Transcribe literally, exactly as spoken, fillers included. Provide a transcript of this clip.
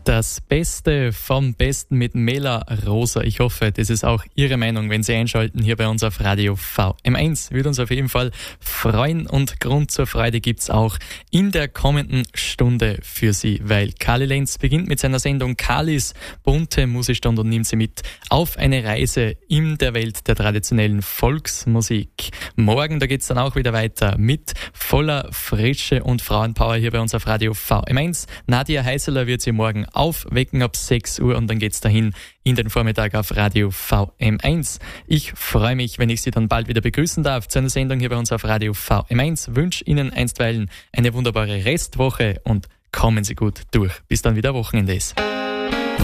Das Beste vom Besten mit Mela Rosa. Ich hoffe, das ist auch Ihre Meinung, wenn Sie einschalten hier bei uns auf Radio V M eins. Würde uns auf jeden Fall freuen und Grund zur Freude gibt's auch in der kommenden Stunde für Sie, weil Kali Lenz beginnt mit seiner Sendung Kalis bunte Musikstunde und nimmt Sie mit auf eine Reise in der Welt der traditionellen Volksmusik. Morgen, da geht's dann auch wieder weiter mit voller Frische und Frauenpower hier bei uns auf Radio V M eins. Nadia Heißeler wird Sie morgen aufwecken ab sechs Uhr und dann geht's dahin in den Vormittag auf Radio V M eins. Ich freue mich, wenn ich Sie dann bald wieder begrüßen darf zu einer Sendung hier bei uns auf Radio V M eins. Wünsche Ihnen einstweilen eine wunderbare Restwoche und kommen Sie gut durch. Bis dann wieder Wochenende ist.